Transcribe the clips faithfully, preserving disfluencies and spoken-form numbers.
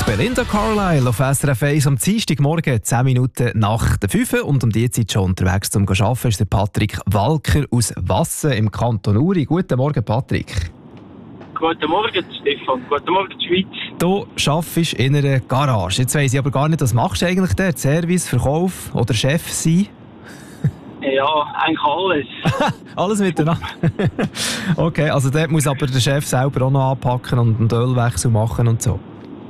Belinda Carlisle auf S R F eins am Dienstagmorgen, zehn Minuten nach der fünf. Und um die Zeit schon unterwegs zum Arbeiten ist der Patrick Walker aus Wassen im Kanton Uri. Guten Morgen, Patrick. Guten Morgen, Stefan. Guten Morgen, Schweiz. Du arbeitest in einer Garage. Jetzt weiss ich aber gar nicht, was machst du eigentlich dort? Service, Verkauf oder Chef sein? Ja, eigentlich alles. Alles miteinander? Okay, also dort muss aber der Chef selber auch noch anpacken und einen Ölwechsel machen und so?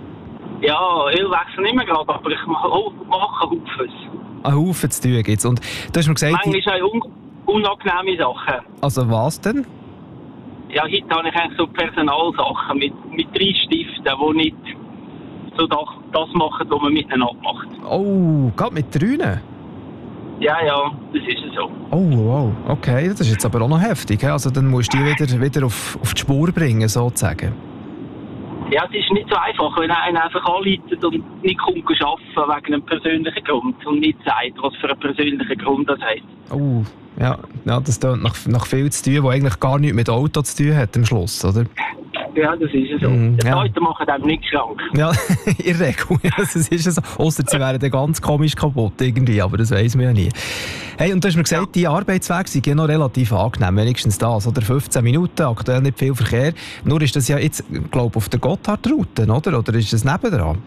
Ja, Ölwechsel nicht mehr gerade, aber ich mache Haufens. Ein Haufen zu tun gibt's. Und du hast mir gesagt... Manchmal auch un unangenehme Sachen. Also was denn? Ja, heute habe ich eigentlich so Personalsachen mit, mit drei Stiften, die nicht so das, das machen, was man miteinander macht. Oh, gerade mit drei? Ja, ja, das ist so. Oh, wow, okay, das ist jetzt aber auch noch heftig. He? Also dann musst du die wieder, wieder auf, auf die Spur bringen, sozusagen. Ja, es ist nicht so einfach, wenn einer einfach anleitet und nicht kommt arbeiten wegen einem persönlichen Grund und nicht sagt, was für einen persönlichen Grund das hat. Oh, ja, ja das klingt nach, nach viel zu tun, was eigentlich gar nichts mit Auto zu tun hat am Schluss, oder? Ja, das ist so. Mm, die ja. Leute machen einem nicht krank. Ja, in der Regel. Das ist so. Ausser sie wären dann ganz komisch kaputt irgendwie, aber das weiss man ja nie. Hey, und du hast mir gesagt, ja. Die Arbeitswege sind ja noch relativ angenehm, wenigstens das, oder? fünfzehn Minuten, aktuell nicht viel Verkehr. Nur ist das ja jetzt, glaube ich, auf der Gotthardroute, oder? Oder ist das nebendran?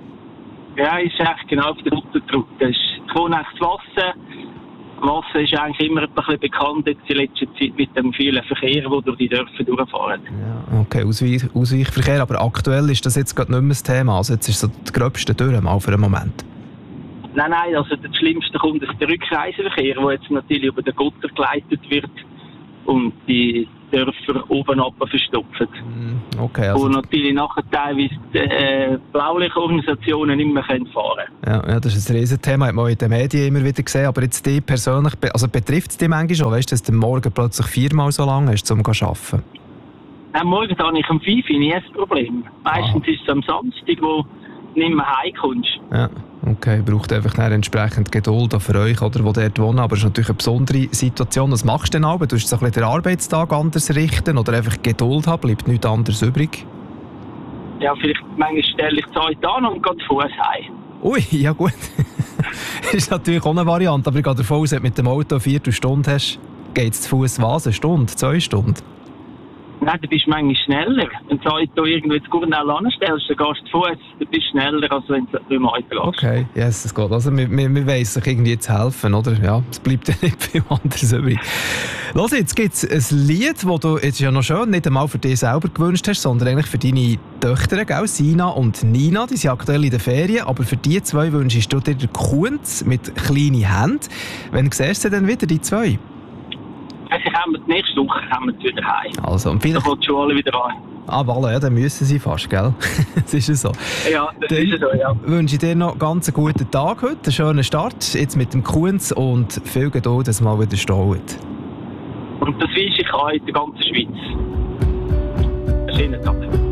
Ja, ist echt genau auf der Route. Ich wohne echt zu Wassen. Wassen ist eigentlich immer ein bisschen bekannt jetzt in letzter Zeit mit dem vielen Verkehr, der durch die Dörfer durchfahren. Ja, okay, Ausweich, Ausweichverkehr, aber aktuell ist das jetzt gerade nicht mehr das Thema. Also jetzt ist so das Gröbste durch mal für einen Moment. Nein, nein, also das Schlimmste kommt aus der Rückreiseverkehr, der jetzt natürlich über den Gotter geleitet wird und die Dörfer oben ab verstopfen. Okay, also... Und natürlich nachher teilweise die äh, Blaulichtorganisationen nicht mehr fahren können. Ja, ja, das ist ein Riesenthema, hat man in den Medien immer wieder gesehen. Aber jetzt die persönlich, also betrifft es dich manchmal schon? Weißt du, dass du morgen plötzlich viermal so lange hast, um zu arbeiten? Am Morgen habe ich um fünf Uhr nie ein Problem. Meistens Aha. ist es am Samstag, wo du nicht mehr heimkommst. Ja, okay. Braucht einfach dann entsprechend Geduld auch für euch, oder, die dort wohnen. Aber es ist natürlich eine besondere Situation. Was machst du denn aber? Du musst so ein bisschen den Arbeitstag anders richten oder einfach Geduld haben? Bleibt nichts anderes übrig? Ja, vielleicht manchmal stelle ich Zeit an und gehe zu Fuß heim. Ui, ja gut. Das ist natürlich auch eine Variante. Aber ich gehe davon aus, wenn du mit dem Auto eine Viertelstunde hast, geht es zu Fuß was? Eine Stunde? Zwei Stunden? Nein, du bist manchmal schneller. Wenn du das Auto irgendwie zu Gurnell anstellst, dann gehst du zu Fuß, du bist schneller, als wenn du beim Auto gehst. Okay, yes, das geht. Also wir, wir, wir weiss sich irgendwie zu helfen, oder? Ja, es bleibt ja nicht viel anderes übrig. Los, jetzt gibt es ein Lied, das du jetzt ja noch schön nicht einmal für dich selber gewünscht hast, sondern eigentlich für deine Töchter, gell? Sina und Nina. Die sind aktuell in den Ferien, aber für die zwei wünschst du dir den Kunz mit kleinen Händen. Wann siehst du denn wieder, die zwei? Also kommen die nächste Woche kommen wir wieder heim. Also, und vielleicht... Dann kommt die Schule wieder an. Ah, voilà, ja, dann müssen sie fast, gell? Das ist ja so. Ja, das dann ist so, ja. Wünsche ich dir noch ganz einen guten Tag heute, einen schönen Start, jetzt mit dem Kunz und viel Geduld, dass es mal wieder staut. Und das wünsche ich auch in der ganzen Schweiz. Einen schönen Tag.